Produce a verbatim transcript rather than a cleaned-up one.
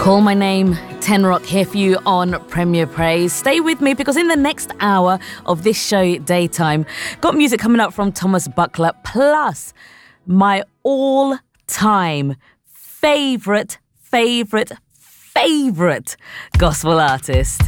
Call My Name, Ten Rock here for you on Premier Praise. Stay with me because in the next hour of this show, Daytime, got music coming up from Thomas Buckler, plus my all-time favourite, favourite, favourite gospel artist.